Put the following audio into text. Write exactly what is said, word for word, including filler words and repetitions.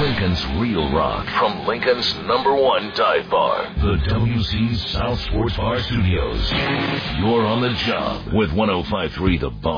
Lincoln's real rock from Lincoln's number one dive bar, the W C's South Sports Bar Studios. You're on the job with one oh five point three The Bone.